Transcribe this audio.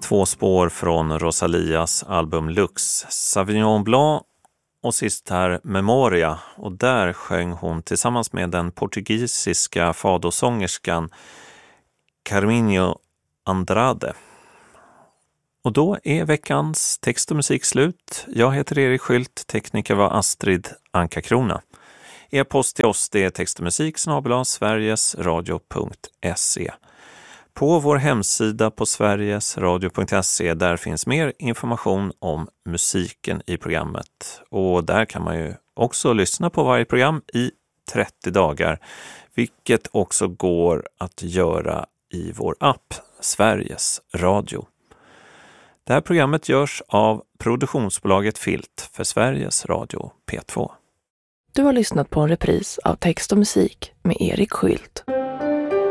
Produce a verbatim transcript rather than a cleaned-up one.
två spår från Rosalias album Lux, Sauvignon Blanc och sist här Memoria, och där sjöng hon tillsammans med den portugisiska fadosångerskan Carminho Andrade. Och då är veckans text och musik slut. Jag heter Erik Skylt, tekniker var Astrid Anka-Krona. E-post till oss det är text och musik snabel-a sverigesradio punkt se. På vår hemsida på sverigesradio punkt se där finns mer information om musiken i programmet. Och där kan man ju också lyssna på varje program i trettio dagar, vilket också går att göra i vår app Sveriges Radio. Det här programmet görs av produktionsbolaget Filt för Sveriges Radio P två. Du har lyssnat på en repris av text och musik med Erik Skylt.